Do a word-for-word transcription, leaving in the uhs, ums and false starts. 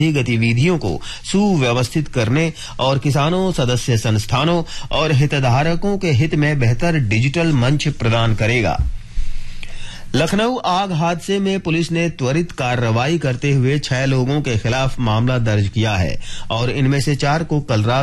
गतिविधियों को सुव्यवस्थित करने और किसानों, सदस्य संस्थानों और हितधारकों के हित में बेहतर डिजिटल मंच प्रदान करेगा। लखनऊ आग हादसे में पुलिस ने त्वरित कार्रवाई करते हुए छह लोगों के खिलाफ मामला दर्ज किया है और इनमें से चार को कल रात